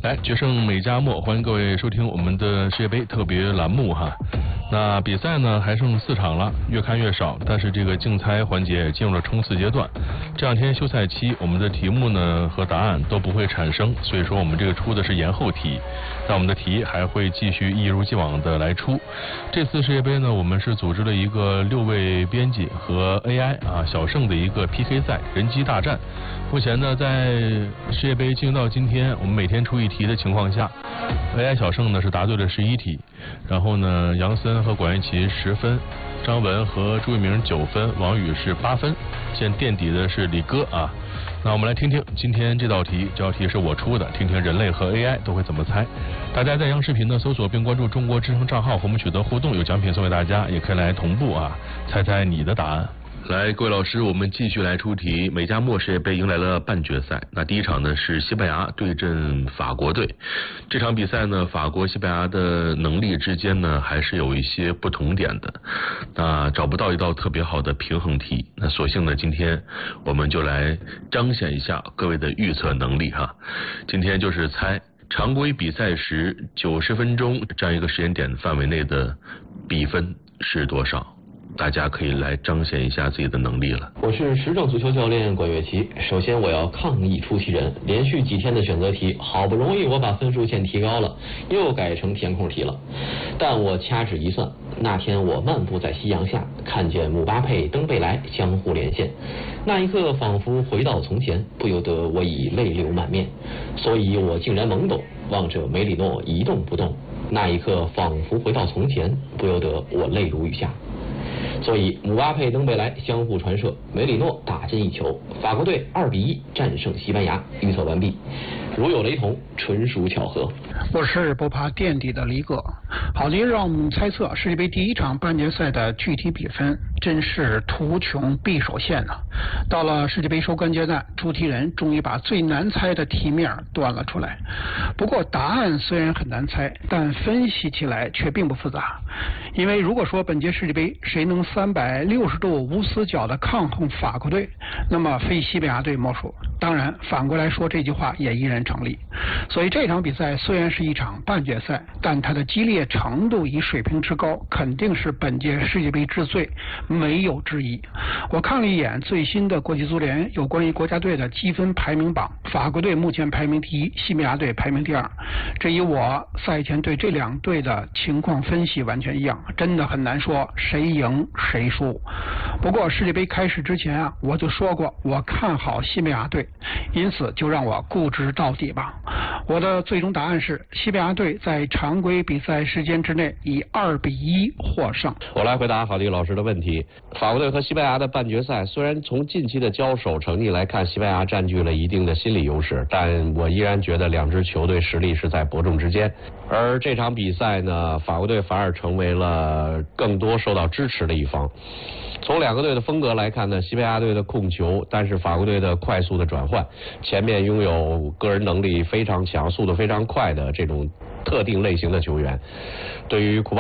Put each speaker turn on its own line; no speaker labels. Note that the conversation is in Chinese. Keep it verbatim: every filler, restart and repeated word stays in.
来，决胜美加墨，欢迎各位收听我们的世界杯特别栏目哈。那比赛呢还剩四场了，越看越少，但是这个竞猜环节进入了冲刺阶段。这两天休赛期，我们的题目呢和答案都不会产生，所以说我们这个出的是延后题，但我们的题还会继续一如既往的来出。这次世界杯呢，我们是组织了一个六位编辑和 A I 啊小胜的一个 P K 赛，人机大战。目前呢，在世界杯进行到今天，我们每天出一题的情况下 ，A I 小胜呢是答对了十一题，然后呢，杨森和管玉琪十分，张文和朱一鸣九分，王宇是八分，现垫底的是李哥啊。那我们来听听今天这道题，这道题是我出的，听听人类和 A I 都会怎么猜。大家在央视频呢搜索并关注中国之声账号和我们取得互动，有奖品送给大家，也可以来同步啊，猜猜你的答案。来，各位老师，我们继续来出题。美加墨世界杯迎来了半决赛，那第一场呢是西班牙对阵法国队。这场比赛呢，法国、西班牙的能力之间呢还是有一些不同点的，那找不到一道特别好的平衡题。那索性呢，今天我们就来彰显一下各位的预测能力哈。今天就是猜常规比赛时九十分钟这样一个时间点范围内的比分是多少。大家可以来彰显一下自己的能力了。
我是时政足球教练管乐琪。首先我要抗议出题人，连续几天的选择题，好不容易我把分数线提高了，又改成填空题了。但我掐指一算，那天我漫步在夕阳下，看见姆巴佩、登贝莱相互连线，那一刻仿佛回到从前，不由得我已泪流满面。所以我竟然懵懂望着梅里诺一动不动，那一刻仿佛回到从前，不由得我泪如雨下。所以姆巴佩、登贝莱相互传射，梅里诺打进一球，法国队二比一战胜西班牙。预测完毕，如有雷同，纯属巧合。
我是不怕垫底的黎哥。好的，让我们猜测世界杯第一场半决赛的具体比分，真是图穷匕首现呐、啊。到了世界杯收官阶段，出题人终于把最难猜的题面端了出来。不过答案虽然很难猜，但分析起来却并不复杂。因为如果说本届世界杯谁能三百六十度无死角的抗衡法国队，那么非西班牙队莫属。当然反过来说这句话也依然成立。所以这场比赛虽然是一场半决赛，但它的激烈程度与水平之高肯定是本届世界杯之最，没有之一。我看了一眼最新的国际足联有关于国家队的积分排名榜，法国队目前排名第一，西班牙队排名第二。这与我赛前对这两队的情况分析完全一样，真的很难说谁赢谁输。不过世界杯开始之前啊，我就说过我看好西班牙队，因此就让我固执到底吧。我的最终答案是西班牙队在常规比赛时间之内以二比一获胜。
我来回答郝丽老师的问题。法国队和西班牙的半决赛，虽然从近期的交手成绩来看，西班牙占据了一定的心理优势，但我依然觉得两支球队实力是在伯仲之间。而这场比赛呢，法国队反而成为了更多受到支持的一方。从两个队的风格来看呢，西班牙队的控球，但是法国队的快速的转换，前面拥有个人能力非常强、速度非常快的这种特定类型的球员。对于库巴